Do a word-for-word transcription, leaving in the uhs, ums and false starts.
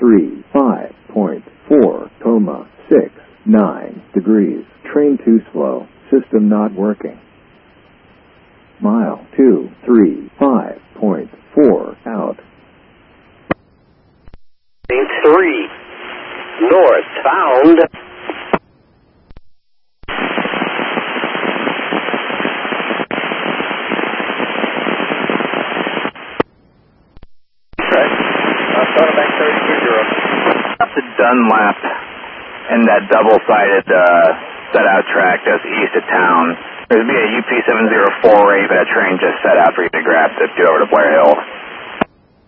three five point four, coma six nine degrees. Train too slow. System not working. Mile two three five point four out. Three northbound. The Dunlap and that double-sided uh, set-out track just east of town. There's be a U P seven oh four A, but a train just set out for you to grab to get over to Blair Hill.